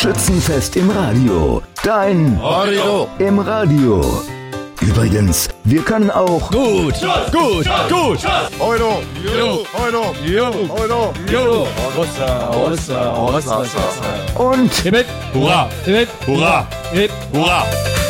Schützenfest im Radio. Dein Radio im Radio. Übrigens, wir können auch gut. und Hurra! Hurra! Hurra!